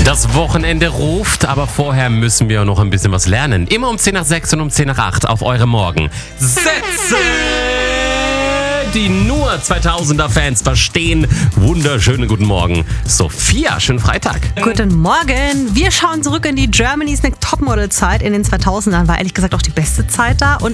Das Wochenende ruft, aber vorher müssen wir noch ein bisschen was lernen. Immer um 10 nach 6 und um 10 nach 8 auf eure Morgen. Sätze, die nur 2000er-Fans verstehen. Wunderschönen guten Morgen. Sophia, schönen Freitag. Guten Morgen. Wir schauen zurück in die Germany's Next Topmodel-Zeit. In den 2000ern war ehrlich gesagt auch die beste Zeit da. Und